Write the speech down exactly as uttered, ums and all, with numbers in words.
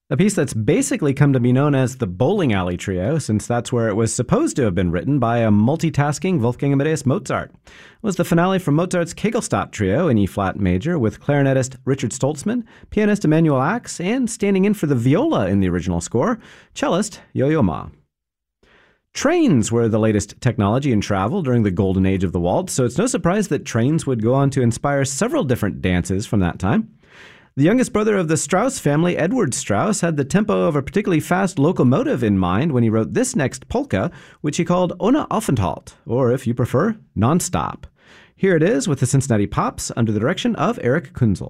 A piece that's basically come to be known as the Bowling Alley Trio, since that's where it was supposed to have been written by a multitasking Wolfgang Amadeus Mozart. It was the finale from Mozart's Kegelstatt Trio in E-flat major with clarinetist Richard Stoltzman, pianist Emanuel Ax, and standing in for the viola in the original score, cellist Yo-Yo Ma. Trains were the latest technology in travel during the golden age of the waltz, so it's no surprise that trains would go on to inspire several different dances from that time. The youngest brother of the Strauss family, Edward Strauss, had the tempo of a particularly fast locomotive in mind when he wrote this next polka, which he called Ohne Aufenthalt, or if you prefer, nonstop. Here it is with the Cincinnati Pops under the direction of Eric Kunzel.